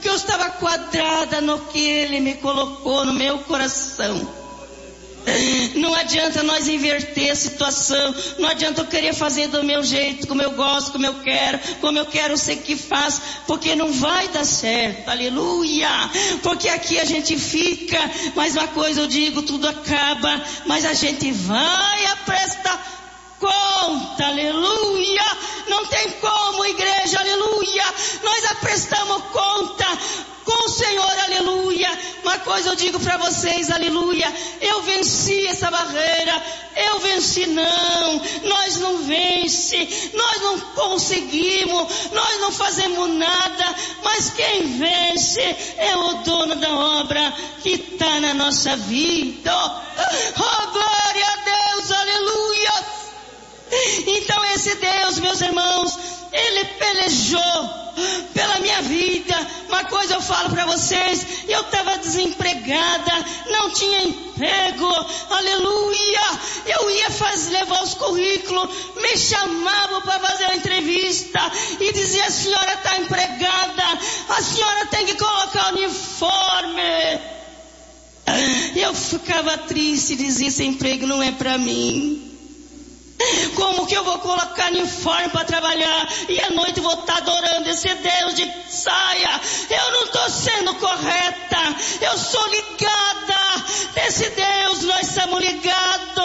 porque eu estava quadrada no que Ele me colocou no meu coração. Não adianta nós inverter a situação, não adianta eu querer fazer do meu jeito, como eu gosto, como eu quero ser que faz, porque não vai dar certo, aleluia, porque aqui a gente fica, mas uma coisa eu digo, tudo acaba, mas a gente vai a prestar conta, aleluia, não tem como, igreja, aleluia, nós aprestamos conta com o Senhor, aleluia. Uma coisa eu digo para vocês, aleluia, eu venci essa barreira, eu venci nós não vence, nós não conseguimos, nós não fazemos nada, mas quem vence é o dono da obra que está na nossa vida. Oh, glória a Deus, aleluia. Então esse Deus, meus irmãos, Ele pelejou pela minha vida. Uma coisa eu falo para vocês, eu estava desempregada, não tinha emprego, aleluia, eu ia levar os currículos, me chamavam para fazer a entrevista e dizia: a senhora está empregada, a senhora tem que colocar o uniforme. Eu ficava triste e dizia: esse emprego não é para mim. Como que eu vou colocar uniforme para trabalhar e à noite vou estar adorando esse Deus de saia? Eu não estou sendo correta, eu sou ligada nesse Deus, nós estamos ligados.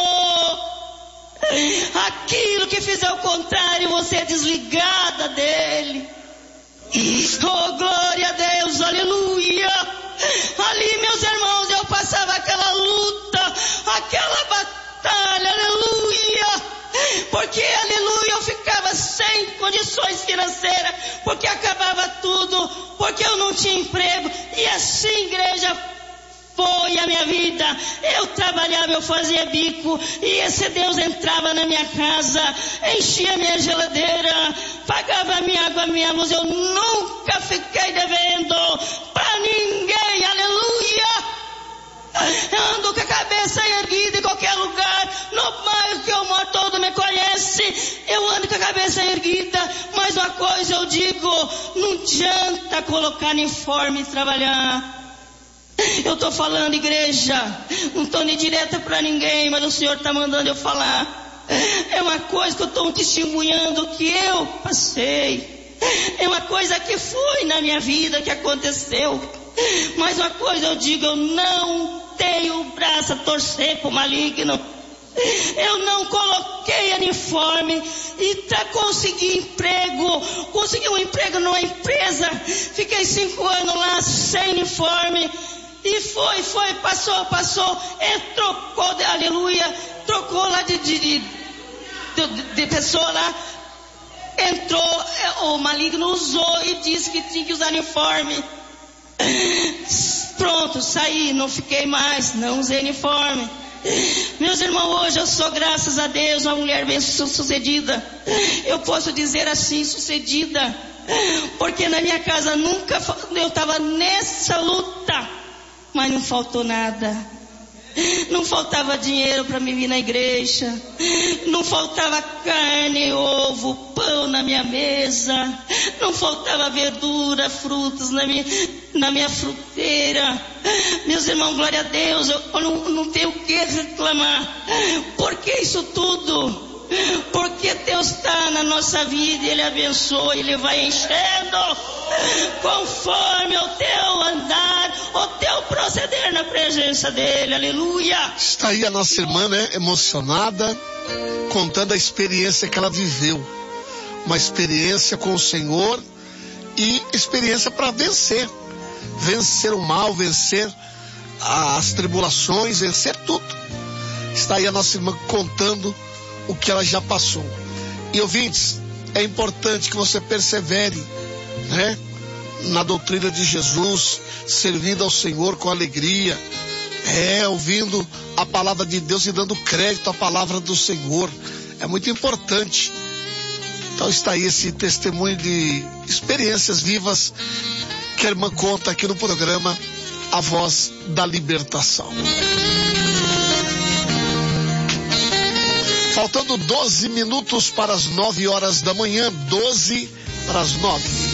Aquilo que fizer o contrário, você é desligada dele. Oh, glória a Deus, aleluia. Ali, meus irmãos, eu passava aquela luta, aquela batalha, aleluia. Porque, aleluia, eu ficava sem condições financeiras, porque acabava tudo, porque eu não tinha emprego, e assim, igreja, foi a minha vida. Eu trabalhava, eu fazia bico, e esse Deus entrava na minha casa, enchia minha geladeira, pagava a minha água, a minha luz. Eu nunca fiquei devendo para ninguém, aleluia. Eu ando com a cabeça erguida em qualquer lugar, no bairro que eu moro, todo me conhece, eu ando com a cabeça erguida, mas uma coisa eu digo, não adianta colocar uniforme e trabalhar. Eu estou falando, igreja, não estou nem direta para ninguém, mas o Senhor está mandando eu falar. É uma coisa que eu estou testemunhando que eu passei, é uma coisa que foi na minha vida, que aconteceu. Mas uma coisa eu digo, eu não tenho o braço a torcer para o maligno. Eu não coloquei uniforme e consegui emprego. Consegui um emprego numa empresa. Fiquei 5 anos lá sem uniforme. E foi, passou. Trocou, aleluia. Trocou lá de pessoa lá. Entrou, o maligno usou e disse que tinha que usar uniforme. Pronto, saí, não fiquei mais, não usei uniforme. Meus irmãos, hoje eu sou, graças a Deus, uma mulher bem sucedida. Eu posso dizer assim, sucedida, porque na minha casa nunca, eu estava nessa luta, mas não faltou nada. Não faltava dinheiro para me vir na igreja, não faltava carne, ovo, pão na minha mesa, não faltava verdura, frutas na minha fruteira. Meus irmãos, glória a Deus, eu não tenho o que reclamar. Por que isso tudo? Porque Deus está na nossa vida e Ele abençoa, Ele vai enchendo conforme o teu andar, o teu proceder na presença dEle, aleluia. Está aí a nossa irmã, né, emocionada, contando a experiência que ela viveu, uma experiência com o Senhor e experiência para vencer o mal, vencer as tribulações, vencer tudo. Está aí a nossa irmã contando o que ela já passou. E ouvintes, é importante que você persevere, né, na doutrina de Jesus, servindo ao Senhor com alegria, ouvindo a palavra de Deus e dando crédito à palavra do Senhor. É muito importante. Então está aí esse testemunho de experiências vivas que a irmã conta aqui no programa A Voz da Libertação. Faltando 12 minutos para as 9 horas da manhã, 12 para as 9.